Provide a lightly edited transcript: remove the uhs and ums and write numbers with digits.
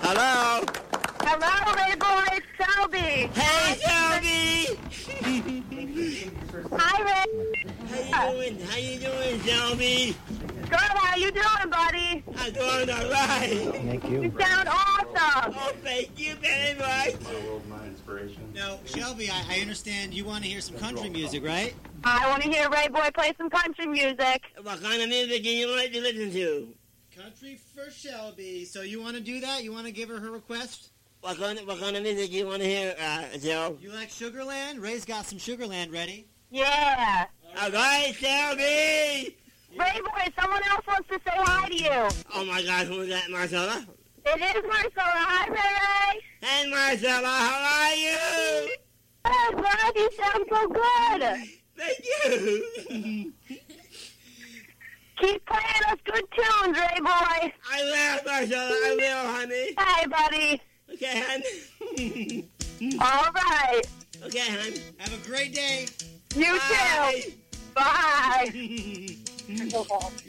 Hello? Hello, Ray Boy, it's Shelby. Hey, Shelby! Hi, Ray. How you doing, Shelby? Good, how you doing, buddy? I'm doing all right. Thank you. You sound awesome. Oh, thank you very much. My inspiration. No, Shelby, I understand you want to hear some country music, right? I want to hear Ray Boy play some country music. What kind of music do you like to listen to? Country for Shelby. So you want to do that? You want to give her her request? What kind of music do you want to hear, Joe? You like Sugarland? Ray's got some Sugarland ready. Yeah. All right, Shelby! Ray Boy, someone else wants to say hi to you. Oh, my God, who's that, Marcella? It is Marcella. Hi, Ray. Hey, Marcella, how are you? Oh, God, you sound so good. Thank you. Keep playing us good tunes, Ray Boy. I will, Marcella, I will, honey. Hi, buddy. Okay, hon. All right. Okay, hon. Have a great day. You Bye. too. Bye.